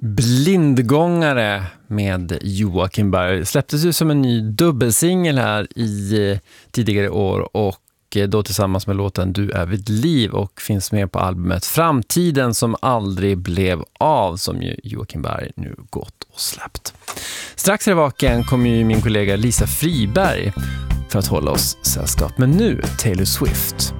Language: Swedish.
Blindgångare med Joakim Berg släpptes ju som en ny dubbelsingel här i tidigare år och då tillsammans med låten Du är vid liv och finns med på albumet Framtiden som aldrig blev av som ju Joakim Berg nu gått och släppt. Strax här i vaken kommer ju min kollega Lisa Friberg för att hålla oss sällskap. Men nu Taylor Swift.